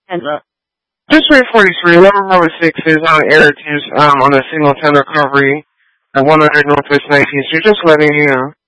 And District 43, level number 6 is on air on a single 10 recovery at 100 Northwest 19th Street. Just letting you know.